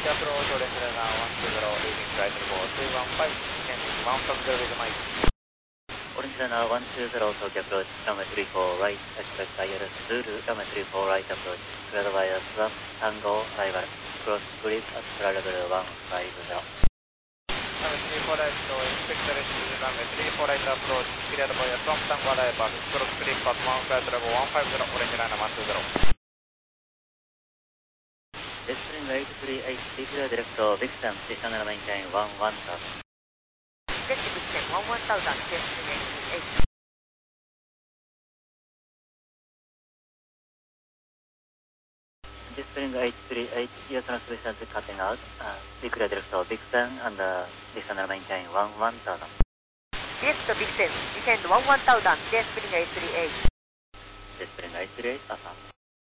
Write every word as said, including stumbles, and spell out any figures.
approach, orange runner one two zero, leaving right to four three one five, ending one from zero with Mike. Orange runner one two zero, Tokyo approach, runway three four right, expect I L S Zulu, runway three four right approach, cleared by a swap, tango, arrival, cross grid at flight level one five zero. Runway three four right, so expect the rest is runway three four right approach, cleared by a swap, tango, arrival, cross grid at one flight level one five zero, orange runner one two zero. Descending eight three eight, declare director, Vixen, descend and maintain one one thousand. Direct Vixen one one thousand, descending eight three eight. Descending eight three eight, your transmission is cutting out. Uh, declare director, Vixen and uh, descend and maintain one one thousand. Direct Vixen, descend one one thousand, descending eight three eight. Descending eight three eight, affirm.